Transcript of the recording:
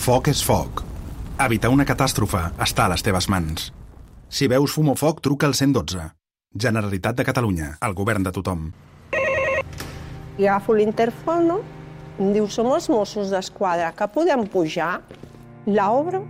Foc és foc. Evitar una catàstrofe està a les teves mans. Si veus fum o foc, truca al 112. Generalitat de Catalunya, el govern de tothom. I agafo l'interfon, em diu, som els Mossos d'Esquadra, que podem pujar? L'obro